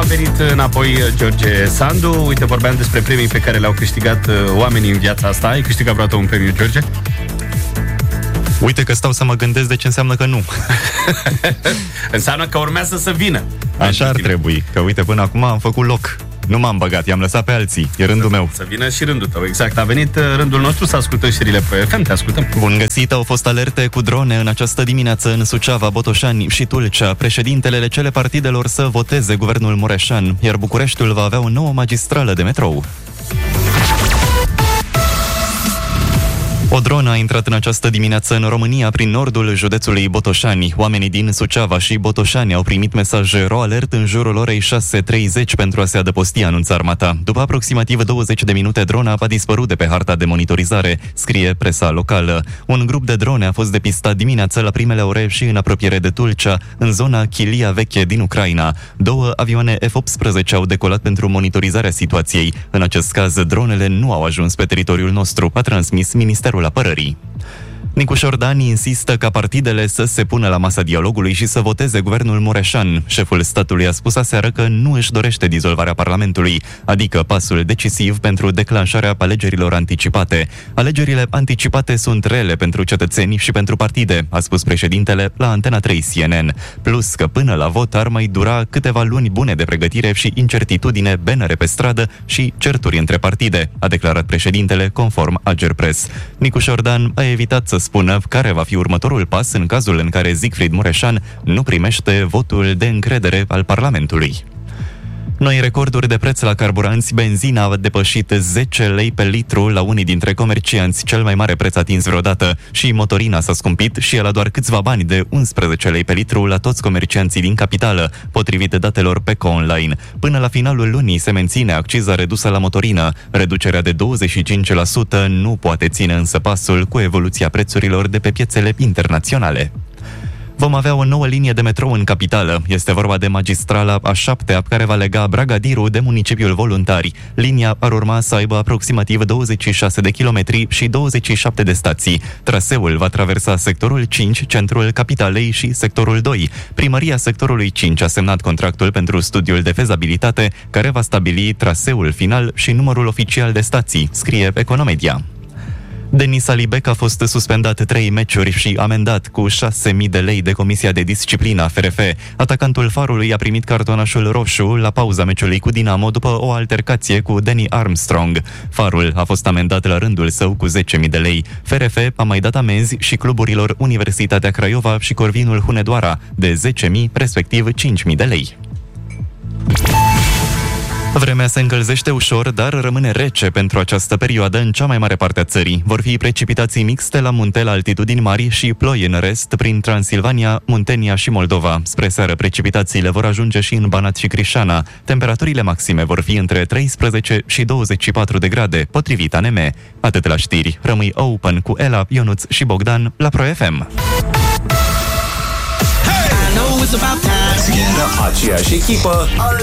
venit înapoi George Sandu. Uite, vorbeam despre premii pe care le-au câștigat oamenii în viața asta. Ai câștigat vreodată un premiu, George? Uite că stau să mă gândesc de ce înseamnă că nu. Înseamnă că urmează să vină. Așa ar trebui, că uite, până acum am făcut loc. Nu m-am băgat, i-am lăsat pe alții. E rândul meu. Să vină și rândul tău, exact. A venit rândul nostru să ascultăm știrile pe FM. Te ascultăm. Bun găsit, au fost alerte cu drone în această dimineață în Suceava, Botoșani și Tulcea. Președintele le cere partidelor să voteze guvernul Mureșan, iar Bucureștiul va avea o nouă magistrală de metrou. O dronă a intrat în această dimineață în România prin nordul județului Botoșani. Oamenii din Suceava și Botoșani au primit mesaje ro-alert în jurul orei 6:30 pentru a se adăposti, anunță armata. După aproximativ 20 de minute, drona a dispărut de pe harta de monitorizare, scrie presa locală. Un grup de drone a fost depistat dimineața la primele ore și în apropiere de Tulcea, în zona Chilia Veche din Ucraina. 2 avioane F-18 au decolat pentru monitorizarea situației. În acest caz, dronele nu au ajuns pe teritoriul nostru, a transmis Ministerul Apărării. Nicu Șordan insistă ca partidele să se pună la masa dialogului și să voteze guvernul Mureșan. Șeful statului a spus aseară că nu își dorește dizolvarea Parlamentului, adică pasul decisiv pentru declanșarea alegerilor anticipate. Alegerile anticipate sunt rele pentru cetățeni și pentru partide, a spus președintele la Antena 3 CNN. Plus că până la vot ar mai dura câteva luni bune de pregătire și incertitudine, bannere pe stradă și certuri între partide, a declarat președintele conform Agerpres. Nicu Șordan a evitat să spună care va fi următorul pas în cazul în care Siegfried Mureșan nu primește votul de încredere al Parlamentului. Noi recorduri de preț la carburanți. Benzina a depășit 10 lei pe litru la unii dintre comercianți, cel mai mare preț atins vreodată, și motorina s-a scumpit și e la doar câțiva bani de 11 lei pe litru la toți comercianții din capitală, potrivit datelor PECO Online. Până la finalul lunii se menține acciza redusă la motorină. Reducerea de 25% nu poate ține însă pasul cu evoluția prețurilor de pe piețele internaționale. Vom avea o nouă linie de metrou în capitală. Este vorba de magistrala A7, care va lega Bragadiru de municipiul Voluntari. Linia ar urma să aibă aproximativ 26 de kilometri și 27 de stații. Traseul va traversa sectorul 5, centrul capitalei și sectorul 2. Primăria sectorului 5 a semnat contractul pentru studiul de fezabilitate, care va stabili traseul final și numărul oficial de stații, scrie Economedia. Denis Alibec a fost suspendat 3 meciuri și amendat cu 6.000 de lei de Comisia de Disciplină a FRF. Atacantul Farului a primit cartonașul roșu la pauza meciului cu Dinamo după o altercație cu Danny Armstrong. Farul a fost amendat la rândul său cu 10.000 de lei. FRF a mai dat amenzi și cluburilor Universitatea Craiova și Corvinul Hunedoara de 10.000, respectiv 5.000 de lei. Vremea se încălzește ușor, dar rămâne rece pentru această perioadă în cea mai mare parte a țării. Vor fi precipitații mixte la munte la altitudini mari și ploi în rest prin Transilvania, Muntenia și Moldova. Spre seară, precipitațiile vor ajunge și în Banat și Crișana. Temperaturile maxime vor fi între 13 și 24 de grade, potrivit ANM. Atât la știri. Rămâi open cu Ela, Ionuț și Bogdan la Pro FM. Aceeași echipă.